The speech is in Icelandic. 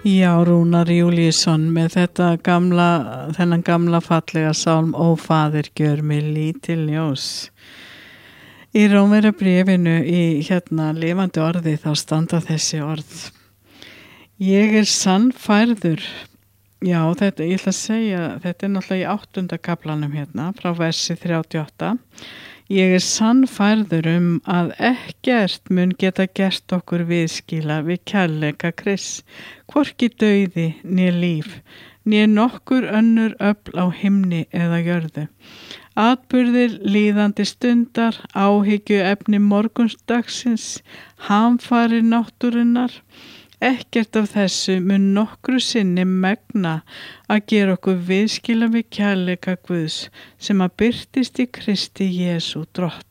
Já, Rúnar Júlíusson með þennan gamla fallega sálm Ó faðir, gjör mig lítil ljós. Í Rómverjabréfinu í lifandi orði þá standa þessi orð. Ég er sannfærður. Já, ég ætla að segja, þetta er náttúrulega í 8. kaflanum frá versi 38. Ég er sannfærður að ekkert mun geta gert okkur viðskila við kærleika Krists, hvorki dauði né líf, né nokkur önnur öfl á himni eða jörðu. Atburðir líðandi stundar, áhyggjuefni morgunsdagsins, hamfarir náttúrunnar, ekkert af þessu mun nokkru sinni megna að gera okkur viðskila við kærleika Guðs sem að birtist í Kristi Jesú drottni